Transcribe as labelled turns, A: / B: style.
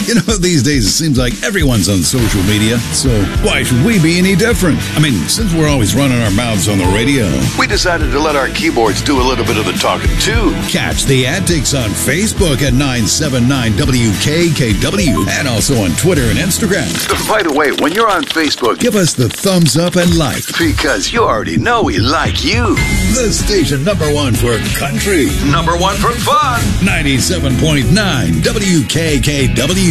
A: You know, these days it seems like everyone's on social media, so why should we be any different? I mean, since we're always running our mouths on the radio,
B: we decided to let our keyboards do a little bit of the talking, too.
A: Catch the antics on Facebook at 979WKKW and also on Twitter and Instagram.
B: By the way, when you're on Facebook,
A: give us the thumbs up and like.
B: Because you already know we like you.
A: The station #1 for country.
B: #1 for fun.
A: 97.9 WKKW.